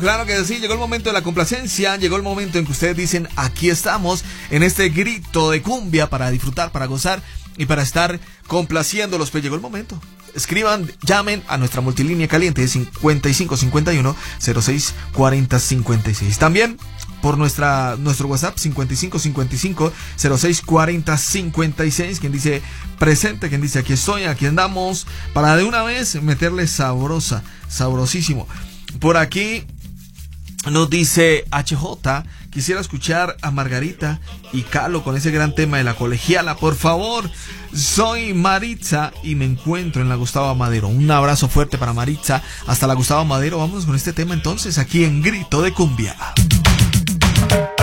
Claro que sí, llegó el momento de la complacencia, llegó el momento en que ustedes dicen, aquí estamos, en este grito de cumbia para disfrutar, para gozar y para estar complaciéndolos. Pues llegó el momento. Escriban, llamen a nuestra multilínea caliente de 5551-064056. También por nuestro WhatsApp 5555-064056. Quien dice presente, quien dice aquí estoy, aquí andamos, para de una vez meterle sabrosa, sabrosísimo. Por aquí nos dice HJ, quisiera escuchar a Margarita y Calo con ese gran tema de la colegiala, por favor. Soy Maritza y me encuentro en la Gustavo Madero. Un abrazo fuerte para Maritza, hasta la Gustavo Madero. Vamos con este tema entonces, aquí en Grito de Cumbia.